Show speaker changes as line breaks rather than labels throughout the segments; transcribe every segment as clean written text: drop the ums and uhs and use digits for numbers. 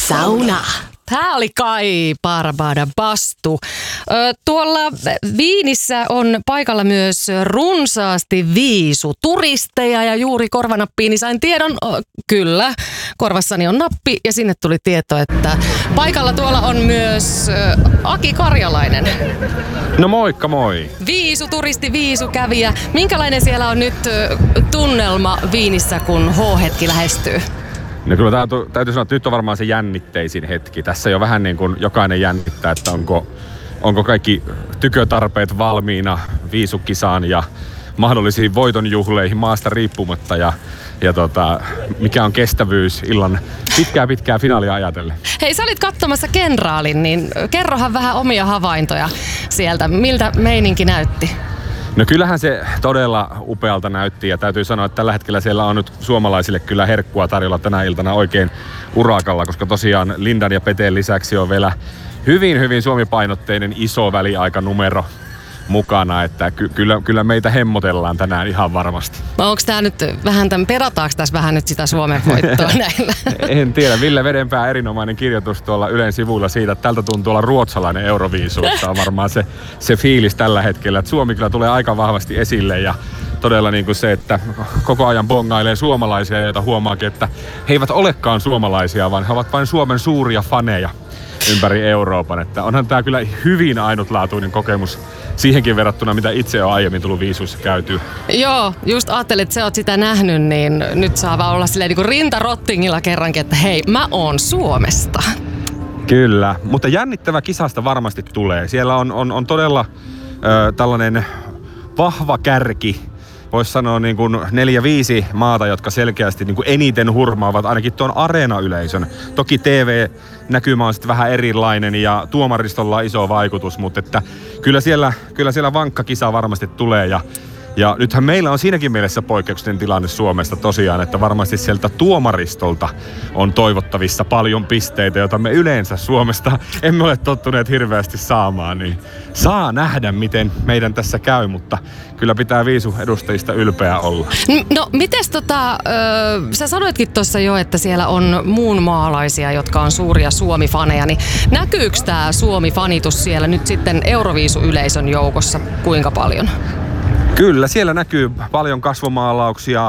Sauna. Tää oli Kai Barbada Bastu. Tuolla Viinissä on paikalla myös runsaasti viisuturisteja ja juuri korvanappiini sain tiedon, kyllä, korvassani on nappi ja sinne tuli tieto, että paikalla tuolla on myös Aki Karjalainen.
No moikka moi.
Viisuturisti, viisukävijä. Minkälainen siellä on nyt tunnelma Viinissä, kun H-hetki lähestyy?
No kyllä täytyy sanoa, että nyt on varmaan se jännitteisin hetki. Tässä jo vähän niin kuin jokainen jännittää, että onko kaikki tykötarpeet valmiina viisukisaan ja mahdollisiin voitonjuhleihin maasta riippumatta ja mikä on kestävyys illan pitkää finaalia ajatellen.
Hei, sä olit katsomassa Kenraalin, niin kerrohan vähän omia havaintoja sieltä. Miltä meininki näytti?
No kyllähän se todella upealta näytti ja täytyy sanoa, että tällä hetkellä siellä on nyt suomalaisille kyllä herkkua tarjolla tänä iltana oikein urakalla, koska tosiaan Lindan ja Peteen lisäksi on vielä hyvin suomipainotteinen iso väliaikanumero mukana, että kyllä meitä hemmotellaan tänään ihan varmasti.
Onko tää nyt vähän perataanko tässä vähän nyt sitä Suomen voittoa näillä?
En tiedä. Ville Vedenpää erinomainen kirjoitus tuolla Ylen sivuilla siitä, että tältä tuntuu olla ruotsalainen euroviisu. Tämä on varmaan se fiilis tällä hetkellä, että Suomi kyllä tulee aika vahvasti esille ja todella niin kuin se, että koko ajan bongailee suomalaisia, joita huomaakin, että he eivät olekaan suomalaisia, vaan he ovat vain Suomen suuria faneja ympäri Euroopan. Että onhan tämä kyllä hyvin ainutlaatuinen kokemus siihenkin verrattuna, mitä itse on aiemmin tullut viisuissa käytyä.
Joo, just ajattelin, että sä oot sitä nähnyt, niin nyt saa vaan olla silleen niin kuin rintarottingilla kerrankin, että hei, mä oon Suomesta.
Kyllä, mutta jännittävä kisasta varmasti tulee. Siellä on todella tällainen vahva kärki. Voisi sanoa niin kuin 4-5 maata, jotka selkeästi niin kuin eniten hurmaavat ainakin tuon areenayleisön. Toki TV-näkymä on sitten vähän erilainen ja tuomaristolla on iso vaikutus, mutta että kyllä siellä vankka kisa varmasti tulee ja nythän meillä on siinäkin mielessä poikkeuksellinen tilanne Suomesta tosiaan, että varmasti sieltä tuomaristolta on toivottavissa paljon pisteitä, joita me yleensä Suomesta emme ole tottuneet hirveästi saamaan, niin saa nähdä, miten meidän tässä käy, mutta kyllä pitää viisuedustajista ylpeä olla.
No mites sä sanoitkin tuossa jo, että siellä on muun maalaisia, jotka on suuria Suomi-faneja, niin näkyykö tää Suomi-fanitus siellä nyt sitten Euroviisu-yleisön joukossa kuinka paljon?
Kyllä, siellä näkyy paljon kasvomaalauksia,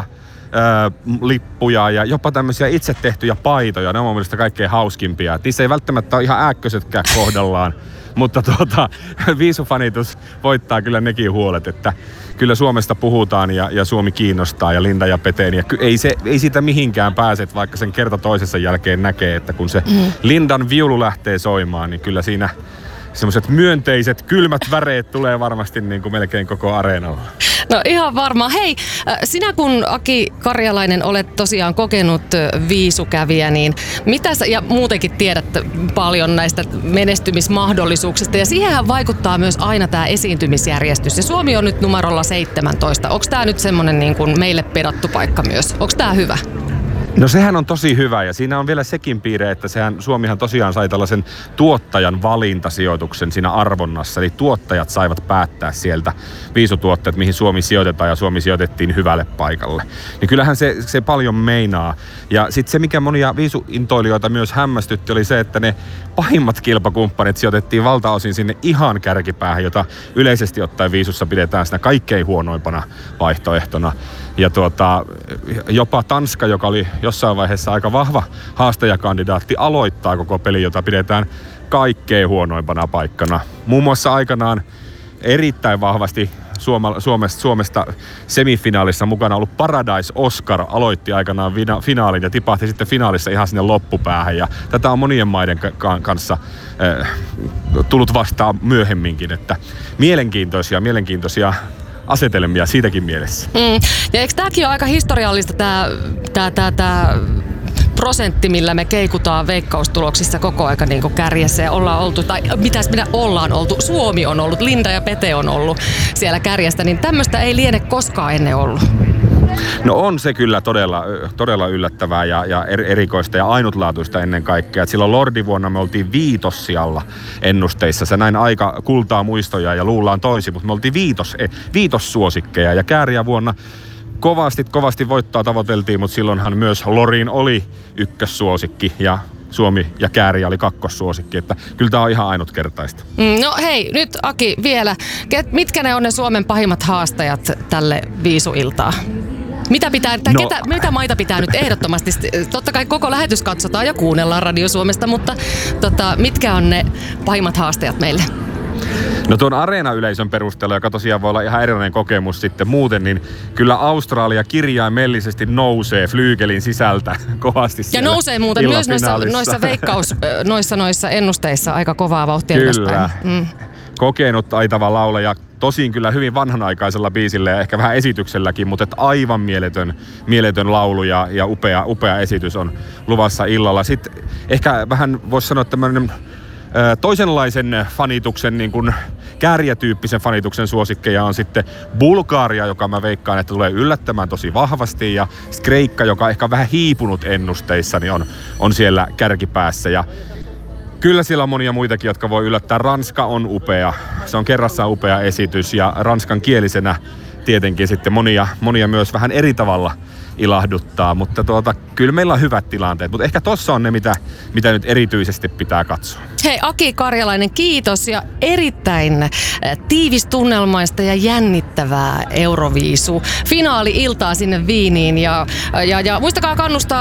lippuja ja jopa tämmöisiä itse tehtyjä paitoja. Ne on mun mielestä kaikkein hauskimpia. Niissä ei välttämättä ole ihan ääkkösetkään kohdallaan, mutta viisufanitus voittaa kyllä nekin huolet, että kyllä Suomesta puhutaan ja Suomi kiinnostaa ja Linda ja Peteen. Ja ei siitä mihinkään pääse, vaikka sen kerta toisessa jälkeen näkee, että kun se Lindan viulu lähtee soimaan, niin kyllä siinä semmoiset myönteiset, kylmät väreet tulee varmasti niin kuin melkein koko areenalla.
No ihan varmaan. Hei, sinä kun Aki Karjalainen olet tosiaan kokenut viisukävijä, niin mitä sä, ja muutenkin tiedät paljon näistä menestymismahdollisuuksista, ja siihenhän vaikuttaa myös aina tämä esiintymisjärjestys. Ja Suomi on nyt numerolla 17. Onko tämä nyt semmoinen niin kuin meille pedattu paikka myös? Onko tämä hyvä?
No sehän on tosi hyvä ja siinä on vielä sekin piirre, että Suomihan tosiaan sai tällaisen tuottajan valintasijoituksen siinä arvonnassa. Eli tuottajat saivat päättää sieltä viisutuotteet, mihin Suomi sijoitetaan ja Suomi sijoitettiin hyvälle paikalle. Niin kyllähän se paljon meinaa. Ja sitten se, mikä monia viisuintoilijoita myös hämmästytti, oli se, että ne pahimmat kilpakumppanit sijoitettiin valtaosin sinne ihan kärkipäähän, jota yleisesti ottaen viisussa pidetään siinä kaikkein huonoimpana vaihtoehtona. Ja jopa Tanska, joka oli jossain vaiheessa aika vahva haastajakandidaatti, aloittaa koko peli, jota pidetään kaikkein huonoimpana paikkana. Muun muassa aikanaan erittäin vahvasti Suomesta semifinaalissa mukana ollut Paradise Oscar aloitti aikanaan finaalin ja tipahti sitten finaalissa ihan sinne loppupäähän. Ja tätä on monien maiden kanssa tullut vastaan myöhemminkin, että mielenkiintoisia asetelmia siitäkin mielessä.
Ja eikö tämäkin ole aika historiallista tämä prosentti, millä me keikutaan veikkaustuloksissa koko aika niin kuin kärjessä ja ollaan oltu, tai mitäs minä ollaan oltu, Suomi on ollut, Linda ja Pete on ollut siellä kärjestä, niin tämmöistä ei liene koskaan ennen ollut.
No on se kyllä todella yllättävää ja erikoista ja ainutlaatuista ennen kaikkea. Et silloin Lordi-vuonna me oltiin viitossijalla ennusteissa. Se näin aika kultaa muistoja ja luullaan toisin, mutta me oltiin viitossuosikkeja. Ja Kääriä vuonna kovasti voittoa tavoiteltiin, mutta silloinhan myös Lorin oli ykkössuosikki. Ja Suomi ja Kääriä oli kakkossuosikki, että kyllä tämä on ihan ainutkertaista.
No hei, nyt Aki vielä. Mitkä ne on ne Suomen pahimmat haastajat tälle viisuiltaan? Mitä maita pitää nyt ehdottomasti? Totta kai koko lähetys katsotaan ja kuunnellaan Radio Suomesta, mutta mitkä on ne pahimmat haastajat meille?
No tuon areenayleisön perusteella, joka tosiaan voi olla ihan erilainen kokemus sitten muuten, niin kyllä Australia kirjaimellisesti nousee flyygelin sisältä kovasti.
Ja nousee muuten myös noissa ennusteissa aika kovaa vauhtia ylöspäin.
Kyllä. Kokenut taitava laulaja, tosin kyllä hyvin vanhanaikaisella biisillä ja ehkä vähän esitykselläkin, mutta aivan mieletön laulu ja upea esitys on luvassa illalla. Sitten ehkä vähän voisi sanoa tämmöinen toisenlaisen fanituksen, niin kuin Kääriä-tyyppisen fanituksen suosikkeja on sitten Bulgaria, joka mä veikkaan, että tulee yllättämään tosi vahvasti, ja Kreikka, joka ehkä on vähän hiipunut ennusteissa, niin on siellä kärkipäässä. Ja kyllä siellä on monia muitakin, jotka voi yllättää. Ranska on upea. Se on kerrassaan upea esitys, ja ranskan kielisenä tietenkin sitten monia myös vähän eri tavalla ilahduttaa, mutta kyllä meillä on hyvät tilanteet, mutta ehkä tossa on ne, mitä nyt erityisesti pitää katsoa.
Hei Aki Karjalainen, kiitos ja erittäin tiivistunnelmaista ja jännittävää Euroviisu finaali-iltaa sinne Wieniin ja muistakaa kannustaa